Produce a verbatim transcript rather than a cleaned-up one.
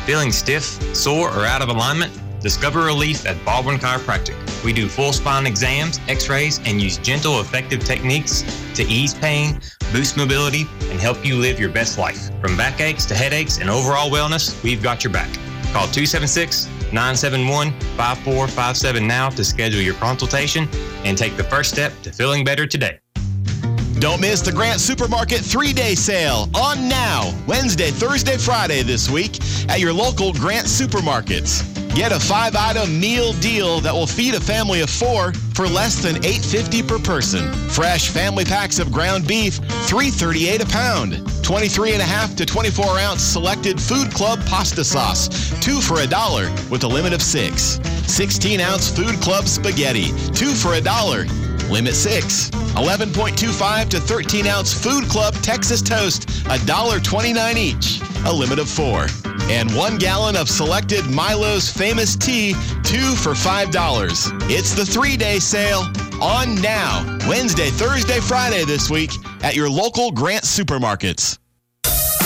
Feeling stiff, sore, or out of alignment? Discover relief at Baldwin Chiropractic. We do full spine exams, x-rays, and use gentle, effective techniques to ease pain, boost mobility, and help you live your best life. From backaches to headaches and overall wellness, we've got your back. Call two seven six, nine seven one, five four five seven now to schedule your consultation and take the first step to feeling better today. Don't miss the Grant Supermarket three-day sale on now, Wednesday, Thursday, Friday this week at your local Grant Supermarkets. Get a five-item meal deal that will feed a family of four for less than eight fifty per person. Fresh family packs of ground beef, three thirty-eight a pound. twenty-three and a half to twenty-four ounce selected Food Club pasta sauce, two for a dollar with a limit of six. sixteen ounce Food Club spaghetti, two for a dollar. Limit six. eleven point two five to thirteen ounce Food Club Texas Toast, one dollar twenty-nine each. A limit of four. And one gallon of selected Milo's Famous Tea, two for five dollars. It's the three-day sale on now, Wednesday, Thursday, Friday this week at your local Grant Supermarkets.